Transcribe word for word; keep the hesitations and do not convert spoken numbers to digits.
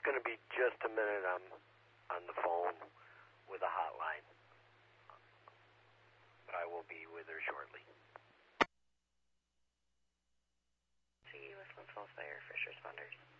going to be just a minute. I'm on the phone with a hotline, but I will be with her shortly. See you with Winslow Fire, first responders.